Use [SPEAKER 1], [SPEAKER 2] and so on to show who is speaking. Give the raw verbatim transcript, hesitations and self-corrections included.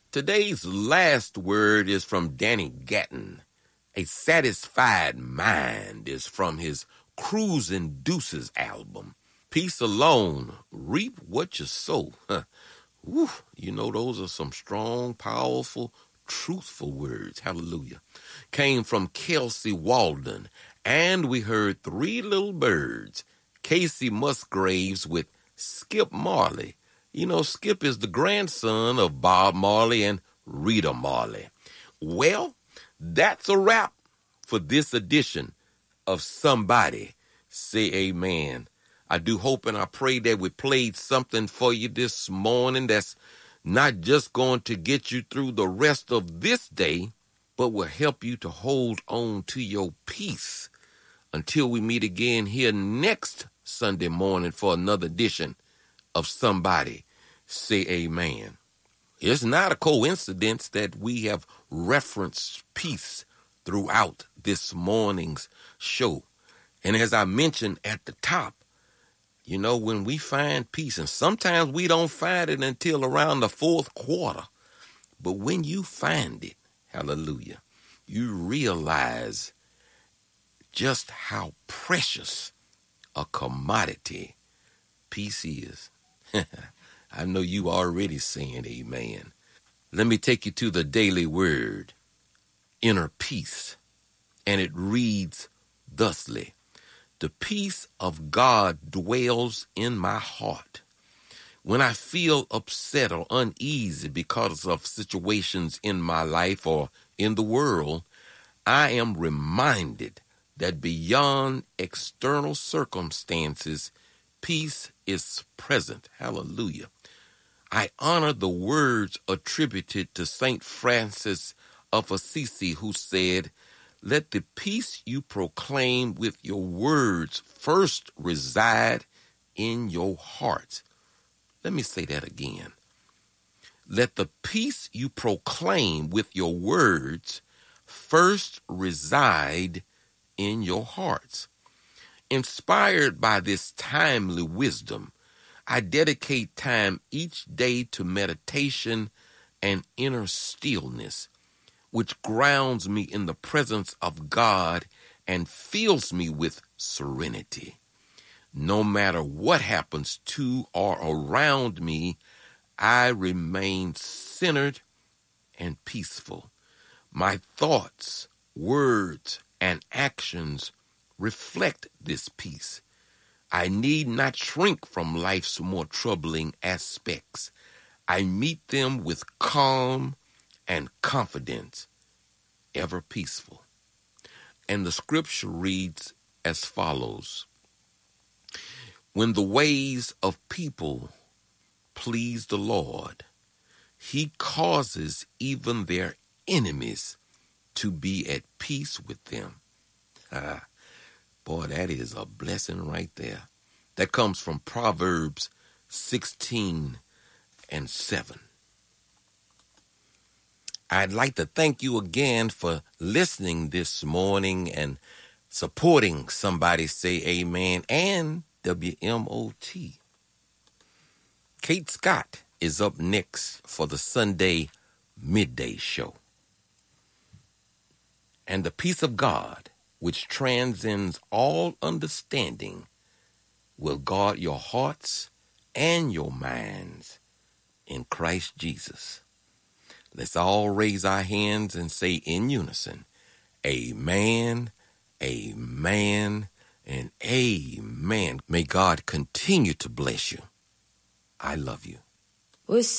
[SPEAKER 1] Today's last word is from Danny Gatton. A Satisfied Mind is from his Cruisin' Deuces album. Peace alone, reap what you sow. Huh. Woo, you know, those are some strong, powerful, truthful words. Hallelujah. Came from Kelsey Walden. And we heard Three Little Birds, Casey Musgraves with Skip Marley. You know, Skip is the grandson of Bob Marley and Rita Marley. Well, that's a wrap for this edition of Somebody Say Amen. I do hope and I pray that we played something for you this morning that's not just going to get you through the rest of this day, but will help you to hold on to your peace until we meet again here next Sunday morning for another edition of Somebody Say Amen. It's not a coincidence that we have referenced peace throughout this morning's show. And as I mentioned at the top, you know, when we find peace, and sometimes we don't find it until around the fourth quarter, but when you find it, hallelujah, you realize just how precious a commodity peace is. I know you already saying amen. Let me take you to the daily word, inner peace, and it reads thusly: the peace of God dwells in my heart. When I feel upset or uneasy because of situations in my life or in the world, I am reminded that beyond external circumstances, peace is present. Hallelujah. I honor the words attributed to Saint Francis of Assisi, who said, "Let the peace you proclaim with your words first reside in your heart." Let me say that again. Let the peace you proclaim with your words first reside in your hearts. Inspired by this timely wisdom, I dedicate time each day to meditation and inner stillness, which grounds me in the presence of God and fills me with serenity. No matter what happens to or around me, I remain centered and peaceful. My thoughts, words, and actions reflect this peace. I need not shrink from life's more troubling aspects. I meet them with calm and confidence, ever peaceful. And the scripture reads as follows: when the ways of people please the Lord, he causes even their enemies to be at peace with them. Ah, boy, that is a blessing right there. That comes from Proverbs sixteen and seven. I'd like to thank you again for listening this morning and supporting Somebody Say Amen and W M O T. Kate Scott is up next for the Sunday midday show. And the peace of God, which transcends all understanding, will guard your hearts and your minds in Christ Jesus. Let's all raise our hands and say in unison, amen, amen, and amen. May God continue to bless you. I love you.